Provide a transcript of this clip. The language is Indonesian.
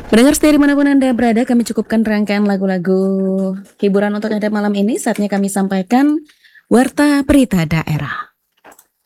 Pendengar setia dimanapun Anda berada, kami cukupkan rangkaian lagu-lagu hiburan untuk Anda malam ini. Saatnya kami sampaikan Warta Berita Daerah.